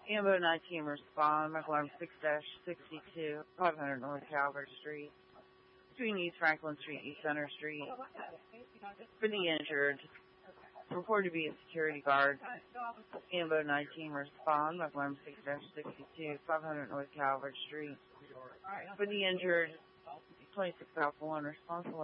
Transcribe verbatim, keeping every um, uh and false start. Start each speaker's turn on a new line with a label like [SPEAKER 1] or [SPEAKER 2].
[SPEAKER 1] Ambo nineteen respond, McAlarm six sixty-two, five hundred North Calvert Street, between East Franklin Street, East Center Street. For the injured, reported to be a security guard. Ambo nineteen respond, McAlarm six sixty-two, five hundred North Calvert Street. For the injured, twenty-six Alpha one responsible.